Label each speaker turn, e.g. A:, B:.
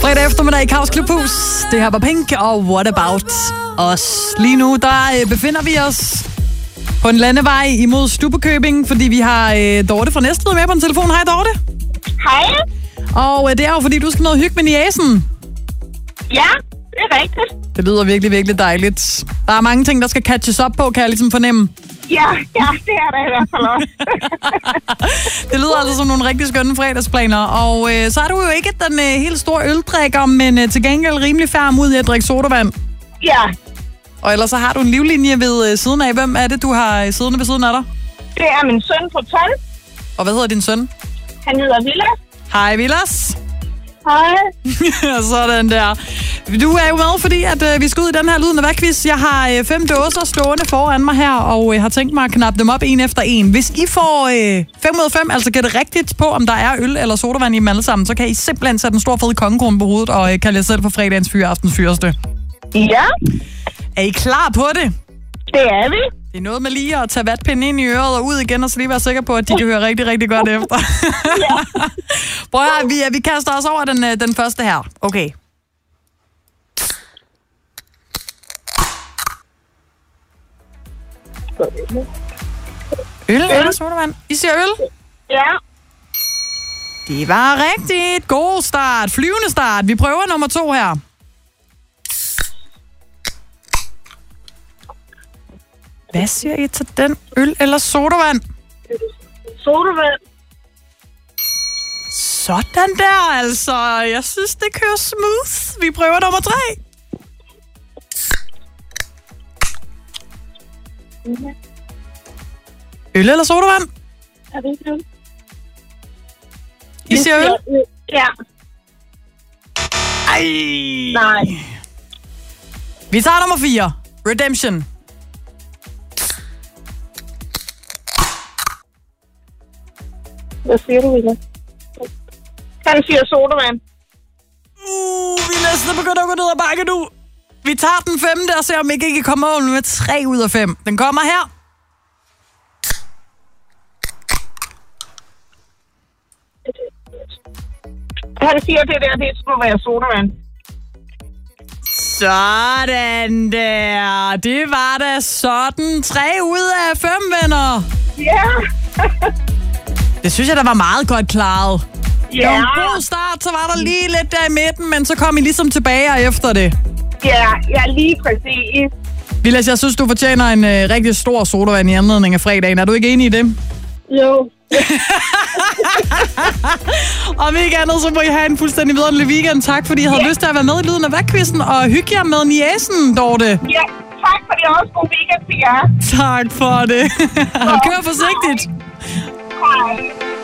A: Fredag eftermiddag i Kaos Klubhus. Det her var Pink og What About Us. Lige nu, der befinder vi os på en landevej imod Stubbekøbing, fordi vi har Dorte fra Næstved med på en telefon. Hej, Dorte.
B: Hej.
A: Og det er jo, fordi du skal noget hygge med niæsen.
B: Ja, det er rigtigt.
A: Det lyder virkelig, virkelig dejligt. Der er mange ting, der skal catches op på, kan jeg ligesom fornemme.
B: Ja, det er der i hvert fald også.
A: Det lyder altså som nogle rigtig skønne fredagsplaner. Og så er du jo ikke den helt store øldrikker, men til gengæld rimelig færm ud i at drikke sodavand.
B: Ja.
A: Og ellers så har du en livlinje ved siden af. Hvem er det, du har siddende ved siden af dig?
B: Det er min søn på 12.
A: Og hvad hedder din søn?
B: Han hedder Vilas.
A: Hej, Vilas.
B: Hej.
A: Sådan der. Du er jo med, fordi at, vi skal ud i den her Lyden af Hvad-quiz. Jeg har 5 dåser stående foran mig her, og har tænkt mig at knappe dem op en efter en. Hvis I får 5 ud af 5, altså gætte rigtigt på, om der er øl eller sodavand i dem alle sammen, så kan I simpelthen sætte en stor fed kongekrone på hovedet og kalde jer selv for fredagens fyraftens fyrste.
B: Ja.
A: Er I klar på det?
B: Det er vi.
A: Det er noget med lige at tage vatpinden ind i øret og ud igen, og så lige være sikker på, at de kan høre rigtig, rigtig godt efter.
B: Ja.
A: Prøv at vi kaster os over den første her. Okay. Øl eller sodavand? I siger øl?
B: Ja.
A: Det var rigtigt. God start. Flyvende start. Vi prøver nummer 2 her. Hvad siger I til den? Øl eller sodavand?
B: Sodavand.
A: Sådan der, altså. Jeg synes, det kører smooth. Vi prøver nummer 3. Øl eller sodavand?
B: Er det ikke øl?
A: I siger øl?
B: Ja.
A: Ej.
B: Nej.
A: Vi tager nummer 4. Redemption.
B: Hvad siger du, Vilas? Han siger sodavand.
A: Vi er næsten begyndt at gå ned ad bakke nu. Vi tager den 5. og ser, om ikke kommer over med 3 ud af 5. Den kommer her.
B: Han siger, det der, det skulle være sodavand.
A: Sådan der. Det var da sådan. 3 ud af 5, venner.
B: Ja.
A: Det synes jeg, der var meget godt klaret.
B: Ja.
A: Det var en god start, så var der lige lidt der i midten, men så kom I ligesom tilbage efter det.
B: Ja, lige præcis.
A: Vilas, jeg synes, du fortjener en rigtig stor sodavand i anledning af fredagen. Er du ikke enig i det?
B: Jo.
A: Om ikke andet, så må I have en fuldstændig vidunderlig weekend. Tak, fordi I havde lyst til at være med i Lyden af Hvad-quizzen, og hygge jer med niæsen, Dorte.
B: Ja, tak for det også. God weekend til jer.
A: Tak for det. Kør forsigtigt.
B: Hej.